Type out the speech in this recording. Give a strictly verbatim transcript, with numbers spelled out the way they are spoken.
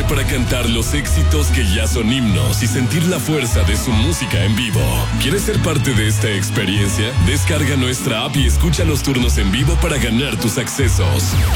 poder para cantar los éxitos que ya son himnos y sentir la fuerza de su música en vivo. ¿Quieres ser parte de esta experiencia? Descarga nuestra app y escucha los turnos en vivo para ganar tus accesos.